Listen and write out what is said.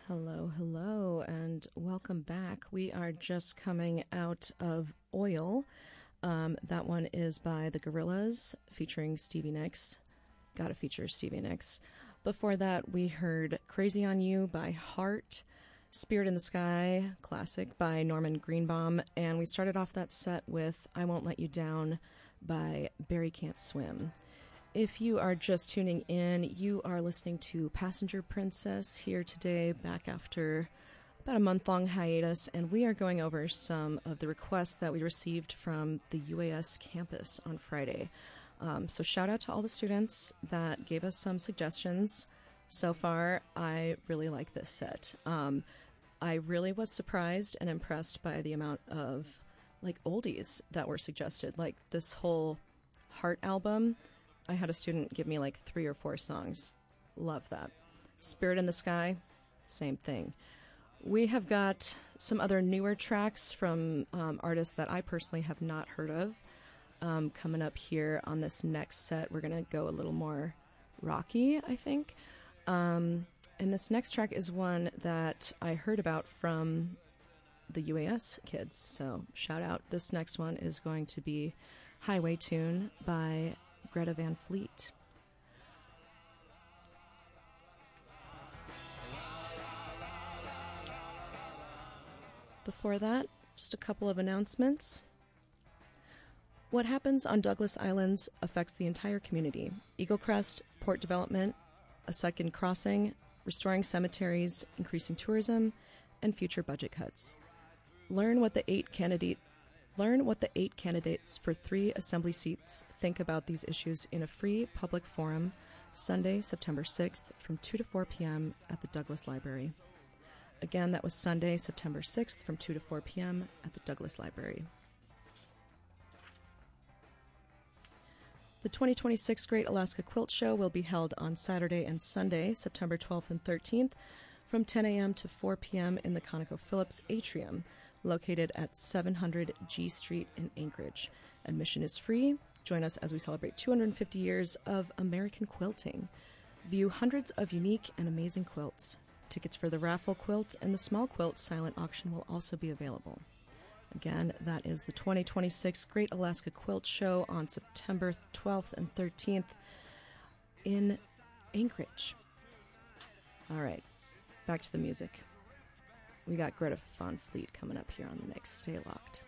Hello, hello, and welcome back. We are just coming out of Oil. That one is by the Gorillaz featuring Stevie Nicks. Gotta feature Stevie Nicks. Before that, we heard Crazy on You by Heart, Spirit in the Sky, classic by Norman Greenbaum, and we started off that set with I Won't Let You Down by Barry Can't Swim. If you are just tuning in, you are listening to Passenger Princess here today, back after about a month-long hiatus, and we are going over some of the requests that we received from the UAS campus on Friday. So shout out to all the students that gave us some suggestions. So far, I really like this set. I really was surprised and impressed by the amount of oldies that were suggested. Like this whole Heart album, I had a student give me 3 or 4 songs. Love that. Spirit in the Sky, same thing. We have got some other newer tracks from artists that I personally have not heard of. Coming up here on this next set, we're going to go a little more rocky, I think. And this next track is one that I heard about from the UAS kids. So shout out. This next one is going to be Highway Tune by Greta Van Fleet. Before that, just a couple of announcements. What happens on Douglas Islands affects the entire community. Eagle Crest, port development, a second crossing, restoring cemeteries, increasing tourism, and future budget cuts. Learn what the 8 candidates for 3 assembly seats think about these issues in a free public forum Sunday, September 6th from 2 to 4 p.m. at the Douglas Library. Again, that was Sunday, September 6th from 2 to 4 p.m. at the Douglas Library. The 2026 Great Alaska Quilt Show will be held on Saturday and Sunday, September 12th and 13th from 10 a.m. to 4 p.m. in the ConocoPhillips Atrium, located at 700 G Street in Anchorage. Admission is free. Join us as we celebrate 250 years of American quilting. View hundreds of unique and amazing quilts. Tickets for the raffle quilt and the small quilt silent auction will also be available. Again, that is the 2026 Great Alaska Quilt Show on September 12th and 13th in Anchorage. All right, back to the music. We got Greta Van Fleet coming up here on the mix. Stay locked.